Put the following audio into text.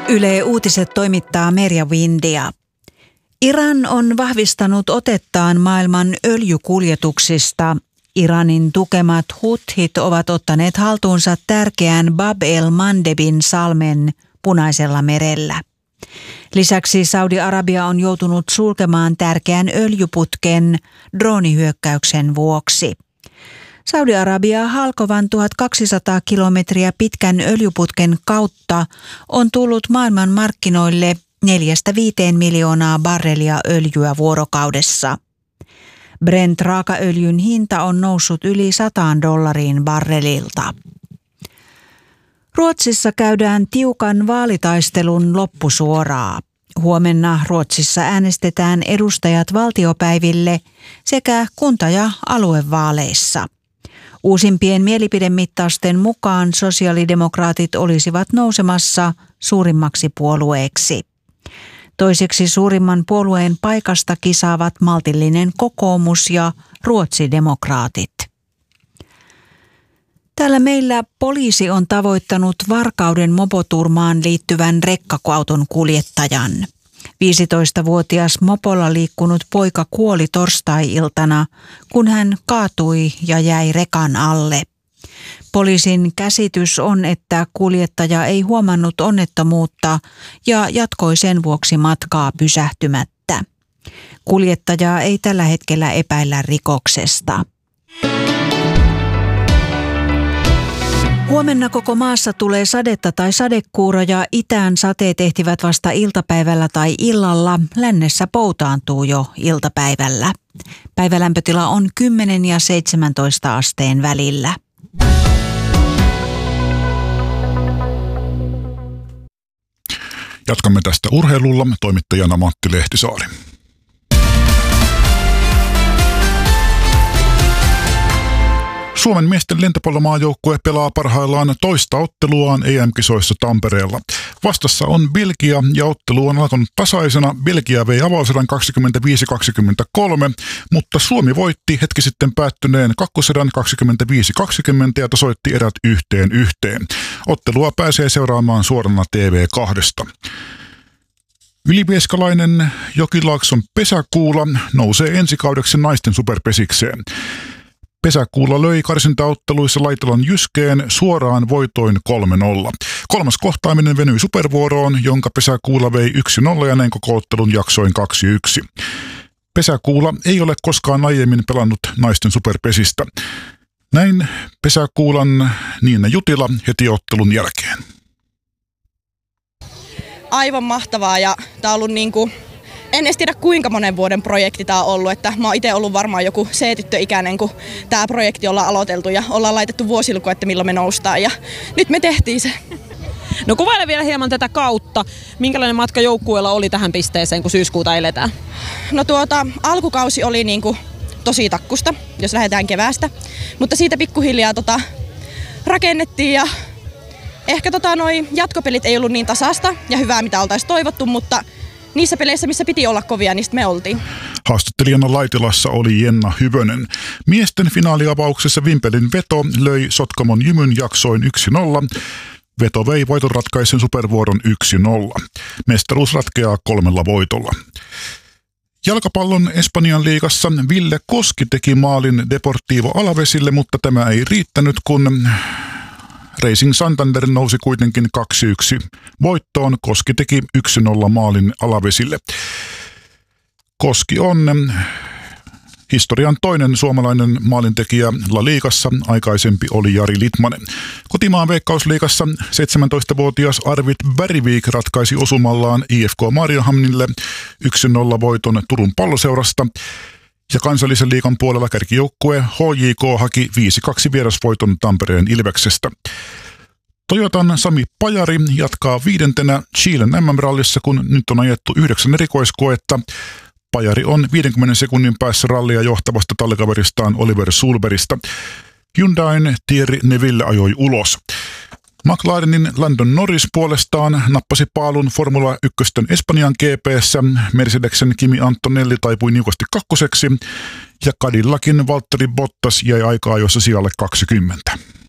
Yle Uutiset toimittaa Merja Windia. Iran on vahvistanut otettaan maailman öljykuljetuksista. Iranin tukemat Huthit ovat ottaneet haltuunsa tärkeän Bab el-Mandebin salmen Punaisella merellä. Lisäksi Saudi-Arabia on joutunut sulkemaan tärkeän öljyputken droonihyökkäyksen vuoksi. Saudi-Arabia halkovan 1200 kilometriä pitkän öljyputken kautta on tullut maailman markkinoille 4-5 miljoonaa barrelia öljyä vuorokaudessa. Brent-raakaöljyn hinta on noussut yli $100 barrelilta. Ruotsissa käydään tiukan vaalitaistelun loppusuoraa. Huomenna Ruotsissa äänestetään edustajat valtiopäiville sekä kunta- ja aluevaaleissa. Uusimpien mielipidemittausten mukaan sosiaalidemokraatit olisivat nousemassa suurimmaksi puolueeksi. Toiseksi suurimman puolueen paikasta kisaavat maltillinen kokoomus ja ruotsidemokraatit. Täällä meillä poliisi on tavoittanut Varkauden mopoturmaan liittyvän rekkaauton kuljettajan. 15-vuotias mopolla liikkunut poika kuoli torstai-iltana, kun hän kaatui ja jäi rekan alle. Poliisin käsitys on, että kuljettaja ei huomannut onnettomuutta ja jatkoi sen vuoksi matkaa pysähtymättä. Kuljettajaa ei tällä hetkellä epäillä rikoksesta. Huomenna koko maassa tulee sadetta tai sadekuuroja. Itään sateet ehtivät vasta iltapäivällä tai illalla. Lännessä poutaantuu jo iltapäivällä. Päivälämpötila on 10 ja 17 asteen välillä. Jatkamme tästä urheilulla. Toimittajana Matti Lehtisaari. Suomen miesten lentopallomaajoukkue pelaa parhaillaan toista otteluaan EM-kisoissa Tampereella. Vastassa on Belgia ja ottelu on alkanut tasaisena. Belgia vei avauserän 25-23, mutta Suomi voitti hetki sitten päättyneen kakkoserän 25-20 ja tasoitti erät 1-1. Ottelua pääsee seuraamaan suorana TV2. Ylivieskalainen Jokilaakson Pesäkuula nousee ensi kaudeksi naisten superpesikseen. Pesäkuula löi karsintaotteluissa Laitelan Jyskeen suoraan voitoin 3-0. Kolmas kohtaaminen venyi supervuoroon, jonka Pesäkuula vei 1-0 ja näin koko ottelun jaksoin 2-1. Pesäkuula ei ole koskaan aiemmin pelannut naisten superpesistä. Näin Pesäkuulan Niina Jutila heti ottelun jälkeen. Aivan mahtavaa ja tää on ollut en edes tiedä kuinka monen vuoden projekti tää on ollut, että mä oon itse ollut varmaan joku C-tyttöikäinen, kun tää projekti ollaan aloiteltu ja ollaan laitettu vuosiluku, että milloin me noustaan ja nyt me tehtiin se. No kuvaile vielä hieman tätä kautta. Minkälainen matka joukkueella oli tähän pisteeseen, kun syyskuuta eletään? No alkukausi oli tosi takkusta, jos lähdetään keväästä, mutta siitä pikkuhiljaa rakennettiin ja ehkä noi jatkopelit ei ollut niin tasasta ja hyvää mitä oltaisiin toivottu, mutta niissä peleissä, missä piti olla kovia, niistä me oltiin. Haastattelijana Laitilassa oli Jenna Hyvönen. Miesten finaaliavauksessa Vimpelin Veto löi Sotkamon Jymyn jaksoin 1-0. Veto vei voiton ratkaisen supervuoron 1-0. Mestaruus ratkeaa 3 voitolla. Jalkapallon Espanjan liigassa Ville Koski teki maalin Deportivo Alavesille, mutta tämä ei riittänyt, kun Racing Santander nousi kuitenkin 2-1 voittoon. Koski teki 1-0 maalin Alavesille. Koski on historian toinen suomalainen maalintekijä La Ligassa, aikaisempi oli Jari Litmanen. Kotimaan Veikkausliigassa 17-vuotias Arvid Bergvik ratkaisi osumallaan IFK Mariehamnille 1-0 voiton Turun Palloseurasta. Ja kansallisen liigan puolella kärkijoukkue HJK haki 5-2 vierasvoiton Tampereen Ilveksestä. Toyotan Sami Pajari jatkaa 5. Chilen MM-rallissa, kun nyt on ajettu 9 erikoiskoetta. Pajari on 50 sekunnin päässä rallia johtavasta tallikaveristaan Oliver Sulberista. Hyundain Thierry Neville ajoi ulos. McLarenin Landon Norris puolestaan nappasi paalun Formula 1 Espanjan GP:ssä. Mercedesen Kimi Antonelli taipui niukasti kakkoseksi ja Cadillacin Valtteri Bottas jäi aika-ajoissa sijalle 20.